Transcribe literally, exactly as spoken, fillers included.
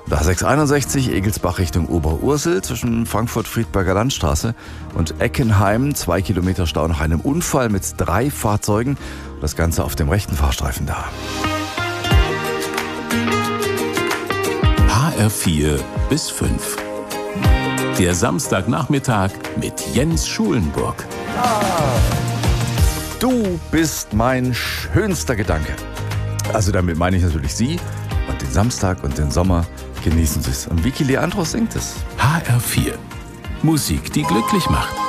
Da sechs einundsechzig Egelsbach Richtung Oberursel zwischen Frankfurt-Friedberger Landstraße und Eckenheim. Zwei Kilometer Stau nach einem Unfall mit drei Fahrzeugen. Das Ganze auf dem rechten Fahrstreifen da. H R vier bis fünf. Der Samstagnachmittag mit Jens Schulenburg. Du bist mein schönster Gedanke. Also damit meine ich natürlich Sie und den Samstag und den Sommer. Genießen Sie es. Und Vicky Leandros singt es. H R vier. Musik, die glücklich macht.